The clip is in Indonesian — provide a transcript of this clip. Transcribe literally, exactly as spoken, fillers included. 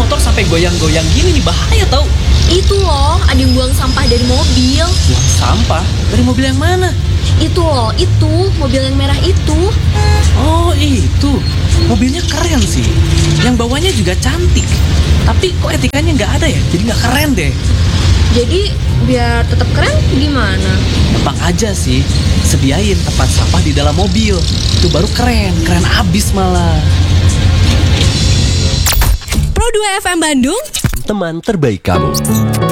motor sampai goyang-goyang gini nih, bahaya tau. Itu loh, ada yang buang sampah dari mobil. Buang sampah? Dari mobil yang mana? Itu loh, itu mobil yang merah itu. Oh itu, mobilnya keren sih. Yang bawahnya juga cantik. Tapi kok etikanya nggak ada ya? Jadi nggak keren deh. Jadi biar tetap keren gimana? Gampang aja sih, sediain tempat sampah di dalam mobil. Itu baru keren, keren abis malah. Pro dua F M Bandung, Teman terbaik kamu.